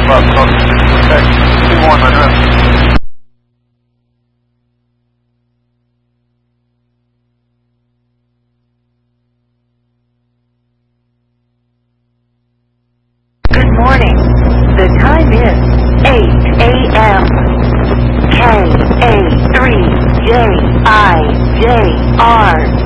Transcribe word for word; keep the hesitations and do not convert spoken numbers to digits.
But, but, okay, two one, I know. Good morning. The time is eight a m K A three J I J R